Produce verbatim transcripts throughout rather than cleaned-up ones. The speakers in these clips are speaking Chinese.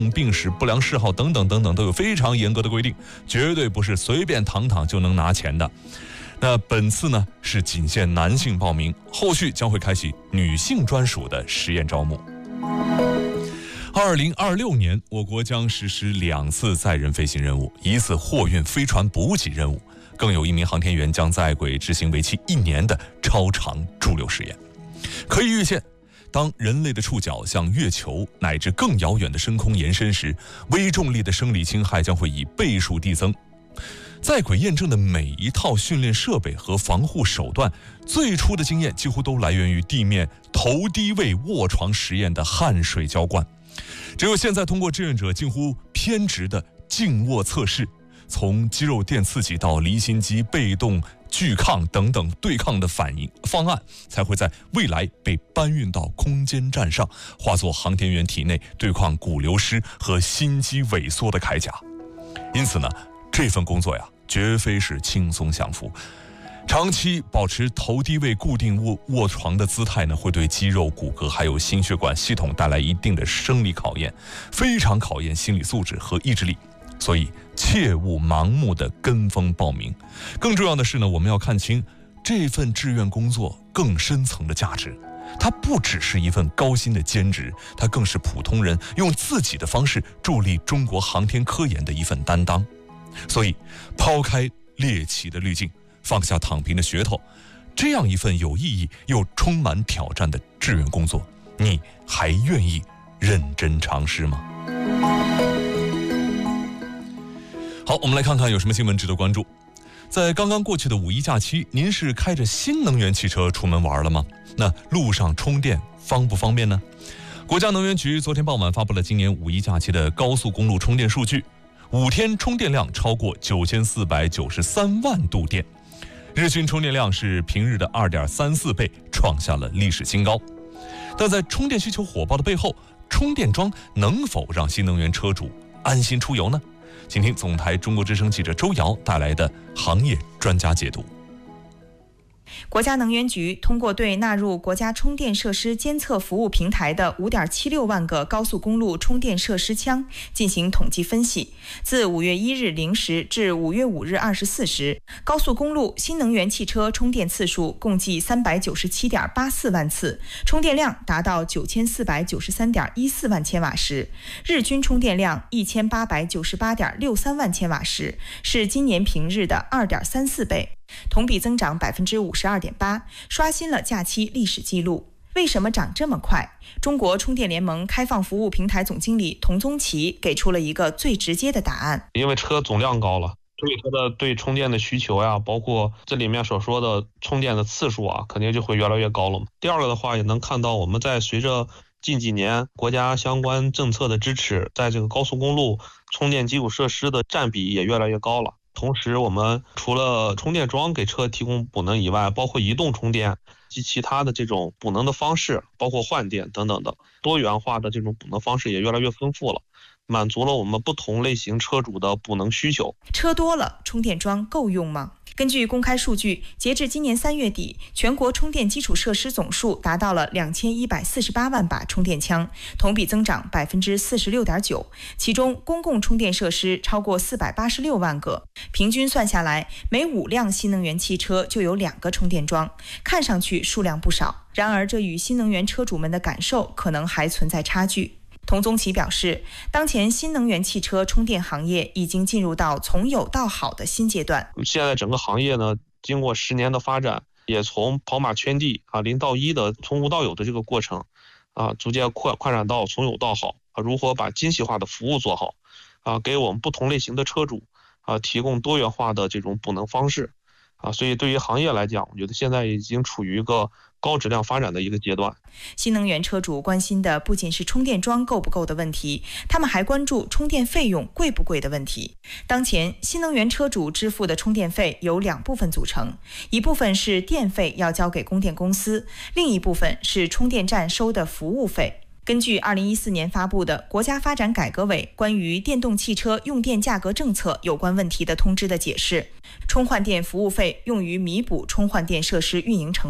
病史、不良嗜好等等等等都有非常严格的规定，绝对不是随便躺躺就能拿钱的。那本次呢是仅限男性报名，后续将会开启女性专属的实验招募。二零二六年，我国将实施两次载人飞行任务，一次货运飞船补给任务，更有一名航天员将在轨执行为期一年的超长驻留实验。可以预见，当人类的触角向月球乃至更遥远的深空延伸时，微重力的生理侵害将会以倍数递增。在轨验证的每一套训练设备和防护手段，最初的经验几乎都来源于地面头低位卧床实验的汗水浇灌。只有现在通过志愿者近乎偏执的静卧测试，从肌肉电刺激到离心机、被动拒抗等等对抗的反应方案，才会在未来被搬运到空间站上，化作航天员体内对抗骨流失和心肌萎缩的铠甲。因此呢，这份工作呀，绝非是轻松享福。长期保持头低位固定卧卧床的姿态呢，会对肌肉、骨骼还有心血管系统带来一定的生理考验，非常考验心理素质和意志力。所以切勿盲目的跟风报名。更重要的是呢，我们要看清这份志愿工作更深层的价值。它不只是一份高薪的兼职，它更是普通人用自己的方式助力中国航天科研的一份担当。所以，抛开猎奇的滤镜，放下躺平的噱头，这样一份有意义又充满挑战的志愿工作，你还愿意认真尝试吗？好，我们来看看有什么新闻值得关注。在刚刚过去的五一假期，您是开着新能源汽车出门玩了吗？那路上充电方不方便呢？国家能源局昨天傍晚发布了今年五一假期的高速公路充电数据，五天充电量超过九千四百九十三万度电，日均充电量是平日的 二点三四倍，创下了历史新高。但在充电需求火爆的背后，充电桩能否让新能源车主安心出游呢？请听总台中国之声记者周瑶带来的行业专家解读。 国家能源局通过对纳入国家充电设施监测服务平台的 五点七六万个高速公路充电设施枪进行统计分析，自五月一日零时至五月五日二十四时，高速公路新能源汽车充电次数共计三百九十七点八四万次，充电量达到九千四百九十三点一四万千瓦时，日均充电量一千八百九十八点六三万千瓦时，是今年平日的 二点三四倍。同比增长 百分之五十二点八， 刷新了假期历史记录。为什么涨这么快？中国充电联盟开放服务平台总经理童宗奇给出了一个最直接的答案。 因为车总量高了，所以它的对充电的需求呀，包括这里面所说的充电的次数啊，肯定就会越来越高了嘛。第二个的话，也能看到我们在随着近几年国家相关政策的支持，在这个高速公路充电基础设施的占比也越来越高了。同时，我们除了充电桩给车提供补能以外，包括移动充电及其他的这种补能的方式，包括换电等等的多元化的这种补能方式也越来越丰富了，满足了我们不同类型车主的补能需求。 车多了，充电桩够用吗？根据公开数据，截至今年三月底，全国充电基础设施总数达到了两千一百四十八万把充电枪，同比增长 百分之四十六点九， 其中公共充电设施超过四百八十六万个，平均算下来，每五辆新能源汽车就有两个充电桩，看上去数量不少。然而，这与新能源车主们的感受可能还存在差距。童宗奇表示，当前新能源汽车充电行业已经进入到从有到好的新阶段。 现在整个行业呢，经过十年的发展，也从跑马圈地啊零到一的从无到有的这个过程啊，逐渐扩扩展到从有到好啊，如何把精细化的服务做好啊，给我们不同类型的车主啊提供多元化的这种补能方式啊，所以对于行业来讲，我觉得现在已经处于一个高质量发展的一个阶段。 新能源车主关心的不仅是充电桩够不够的问题，他们还关注充电费用贵不贵的问题。当前新能源车主支付的充电费由两部分组成，一部分是电费要交给供电公司，另一部分是充电站收的服务费。根据二零一四年发布的国家发展改革委关于电动汽车用电价格政策有关问题的通知的解释，充换电服务费用于弥补充换电设施运营成本。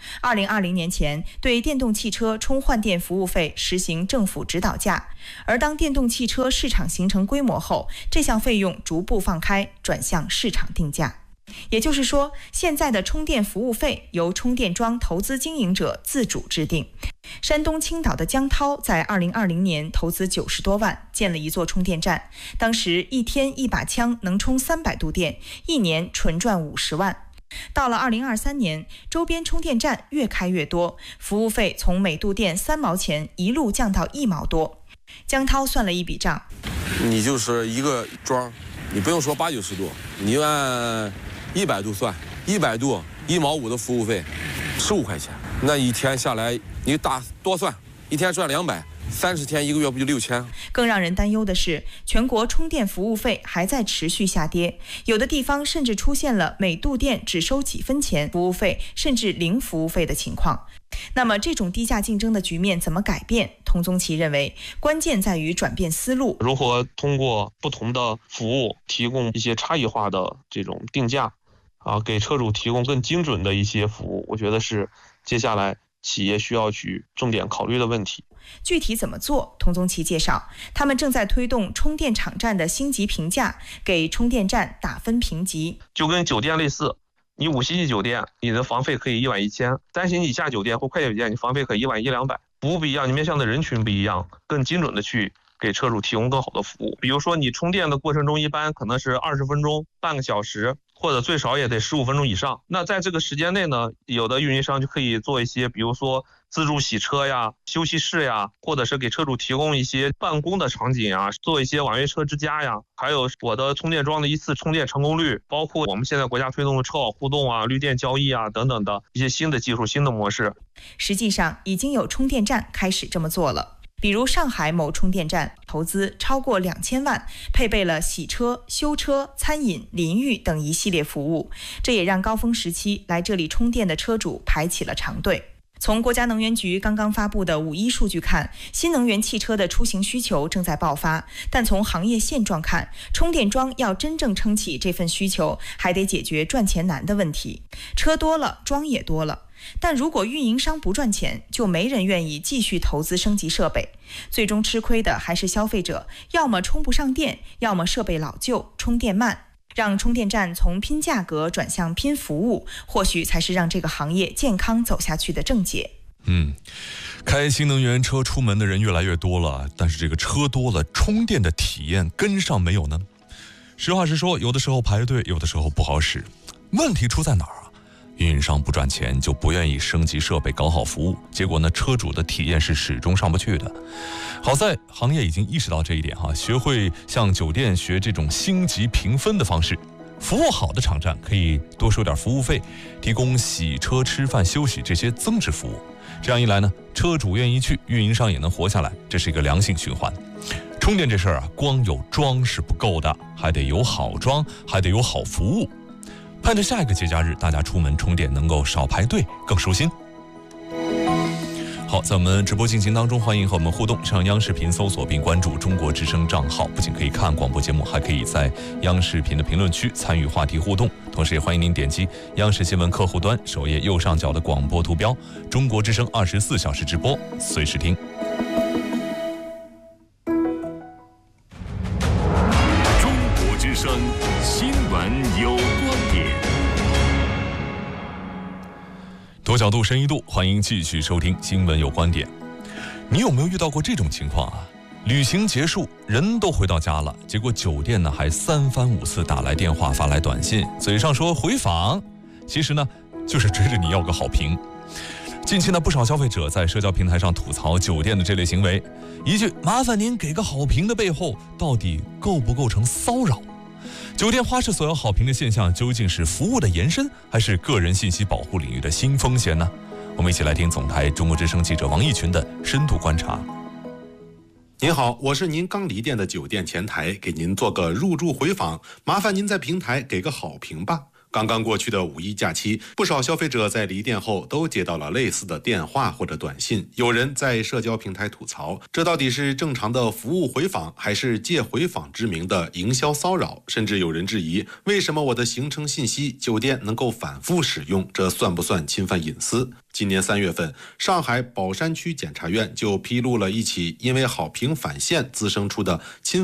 二零二零年前对电动汽车充换电服务费实行政府指导价，而当电动汽车市场形成规模后，这项费用逐步放开，转向市场定价。也就是说，现在的充电服务费由充电桩投资经营者自主制定。山东青岛的江涛在二零二零年投资九十多万建了一座充电站，当时一天一把枪能充三百度电，一年纯赚五十万。到了二零二三年，周边充电站越开越多，服务费从每度电三毛钱一路降到一毛多。江涛算了一笔账， 你就是一个桩，你不用说八九十度，你按一百度算，一百度一毛五的服务费，十五块钱，那一天下来你打多算，一天赚两百，三十天一个月不就六千？ 更让人担忧的是，全国充电服务费还在持续下跌，有的地方甚至出现了每度电只收几分钱服务费，甚至零服务费的情况。那么这种低价竞争的局面怎么改变？童宗奇认为，关键在于转变思路， 如何通过不同的服务提供一些差异化的这种定价啊，给车主提供更精准的一些服务，我觉得是接下来企业需要去重点考虑的问题。 具体怎么做？童宗奇介绍，他们正在推动充电场站的星级评价，给充电站打分评级， 就跟酒店类似。你五星级酒店，你的房费可以一晚一千；三星级以下酒店或快捷酒店，你房费可以一晚一两百。服务不一样，你面向的人群不一样，更精准的去给车主提供更好的服务。比如说，你充电的过程中，一般可能是二十分钟、半个小时，或者最少也得十五分钟以上。那在这个时间内呢，有的运营商就可以做一些，比如说自助洗车呀、休息室呀，或者是给车主提供一些办公的场景啊，做一些网约车之家呀，还有我的充电桩的一次充电成功率，包括我们现在国家推动的车网互动啊、绿电交易啊等等的一些新的技术、新的模式。 实际上，已经有充电站开始这么做了。比如上海某充电站投资超过两千万，配备了洗车、修车、餐饮、淋浴等一系列服务，这也让高峰时期来这里充电的车主排起了长队。从国家能源局刚刚发布的五一数据看，新能源汽车的出行需求正在爆发，但从行业现状看，充电桩要真正撑起这份需求，还得解决赚钱难的问题。车多了，桩也多了。但如果运营商不赚钱，就没人愿意继续投资升级设备，最终吃亏的还是消费者，要么充不上电，要么设备老旧，充电慢。让充电站从拼价格转向拼服务，或许才是让这个行业健康走下去的正解。 嗯，开新能源车出门的人越来越多了，但是这个车多了，充电的体验跟上没有呢？实话实说，有的时候排队，有的时候不好使。问题出在哪儿啊？运营商不赚钱，就不愿意升级设备搞好服务，结果呢，车主的体验是始终上不去的。好在行业已经意识到这一点哈，学会向酒店学这种星级评分的方式，服务好的场站可以多收点服务费，提供洗车、吃饭、休息这些增值服务。这样一来呢，车主愿意去，运营商也能活下来，这是一个良性循环。充电这事儿啊，光有桩是不够的，还得有好桩，还得有好服务。盼着下一个节假日，大家出门充电能够少排队，更舒心。好，在我们直播进行当中，欢迎和我们互动。上央视频搜索并关注中国之声账号，不仅可以看广播节目，还可以在央视频的评论区参与话题互动。同时也欢迎您点击央视新闻客户端首页右上角的广播图标，中国之声二十四小时直播，随时听。 中国之声新闻有观点。 多角度深一度，欢迎继续收听新闻有观点。你有没有遇到过这种情况啊？旅行结束，人都回到家了，结果酒店呢还三番五次打来电话发来短信，嘴上说回访，其实呢就是追着你要个好评。近期呢不少消费者在社交平台上吐槽酒店的这类行为，一句麻烦您给个好评的背后，到底构不构成骚扰？酒店花式索要好评的现象究竟是服务的延伸，还是个人信息保护领域的新风险呢？我们一起来听总台中国之声记者王义群的深度观察。 您好，我是您刚离店的酒店前台，给您做个入住回访，麻烦您在平台给个好评吧。 刚刚过去的五一假期，不少消费者在离店后都接到了类似的电话或者短信。有人在社交平台吐槽，这到底是正常的服务回访，还是借回访之名的营销骚扰？甚至有人质疑，为什么我的行程信息酒店能够反复使用？这算不算侵犯隐私？今年三月份，上海宝山区检察院就披露了一起因为好评返现滋生出的侵